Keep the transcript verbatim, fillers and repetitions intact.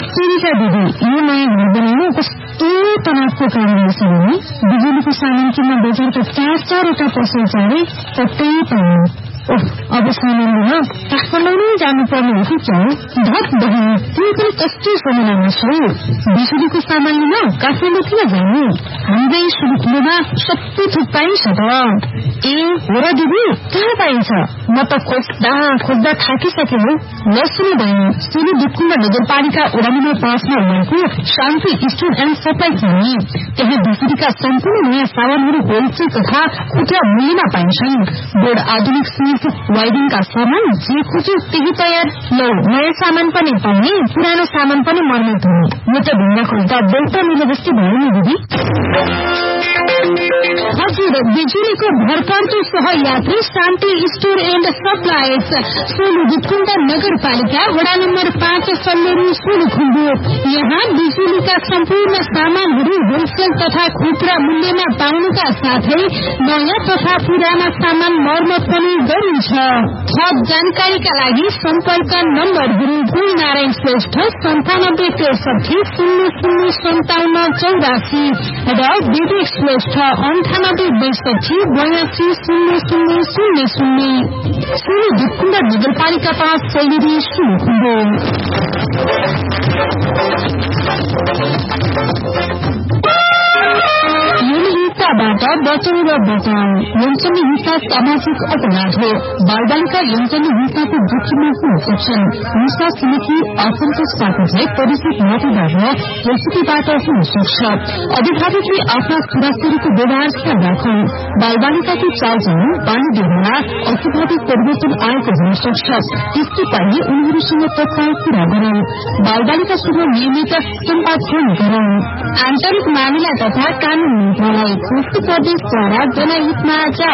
सुनिता दिदी, यो नयाँ घर बनाउनु कस्तो तनावको काम रहेछ भने बिजुलीको सामान किन्न बजारका चार चारवटा पसल चारे कतै पाउनु। अब सामान लिन काठमाडौँ जानुपर्ने हो कि क्या? धत बहिनी, तिमी पनि कस्तो समयमा छौ? बिजुलीको सामान लिन काठमाडौँ किन जानु? हाम्रै सुरुखुलोमा सबै थुक पाइन्छ त। ए हो र दिदी, कहाँ पाइन्छ? म त खोज्दा खोज्दा थाकिसकेँ हो। ल सुन्नु बहिनी, सुरु दुधकुण्ड नगरपालिका वडा नम्बर पाँचमा रहेको शान्ति स्टोर एन्ड सप्लाई किन्ने। त्यहाँ बिजुलीका सम्पूर्ण नयाँ सामानहरू होलसेल तथा खुद्रा मूल्यमा पाइन्छन्। बोर्ड आधुनिक स्विच वायरिङका सामान जे खोज्यो त्यही तयार। लौ, नयाँ सामान पनि पाउने, पुरानो सामान पनि मर्मत हुने। म त ढुङ्गा खोज्दा बेलुका मिले जस्तै भयो नि दिदी। हजुर, बिजुलीको भरपर्दो सहयात्री शान्ति store and supplies, Solu Dudhkund नगरपालिका वडा नम्बर पाँच सल्लेरी सोलुखुम्बु। यहाँ बिजुलीका सम्पूर्ण सामानहरू होलसेल तथा खुद्रा मूल्यमा पाउनुका साथै नयाँ तथा पुराना सामान मर्मत पनि गरिन्छ। थप जानकारीका लागि सम्पर्क नम्बरहरू गुण नारायण श्रेष्ठ सन्तानब्बे त्रिसठी शून्य शून्य सन्ताउन्न चौरासी र विवेक श्रेष्ठ अन्ठानब्बे बैसठी बयासी शून्य शून्य शून्य शून्य। सुरु दुधकुण्ड नगरपालिका पाँच सैलेरी सोलुखुम्बु। हिंसाबाट बचाउ र बचाउ। यौन हिंसा सामाजिक अपराध हो। बालबालिका यौन हिंसाको जोखिममा हुन सक्छन्। हिंसा समिति असन्तोषपातलाई परिचित नहुँदा र परिस्थितिबाट हुन सक्छ। अभिभावकले आफ्ना छोराछोरीको व्यवहार ख्याल राखुन्। बालबालिकाको चालचलन बानी व्यवहारमा अस्वाभाविक परिवर्तन आएको हुन सक्छ। त्यसको पनि उनीहरूसँग तत्काल कुरा गरौं। बालबालिकासँग नियमित सम्वाद गरौं। आन्तरिक मामिला तथा कानून मन्त्रालय, प्रदेशद्वारा जनहितमा